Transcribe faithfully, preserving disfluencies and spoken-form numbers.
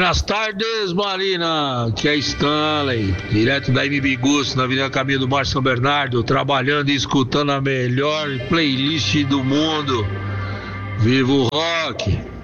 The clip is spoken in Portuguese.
Buenas tardes, Marina. Aqui é Stanley, direto da M B Gusto, na Avenida Caminho do Mar São Bernardo, trabalhando e escutando a melhor playlist do mundo. Viva o rock!